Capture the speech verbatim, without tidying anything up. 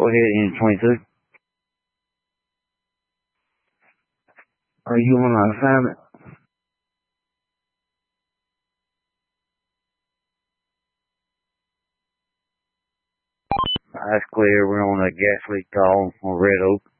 Go ahead, N twenty-two. Are you on an assignment? That's clear. We're on a gas leak call on Red Oak.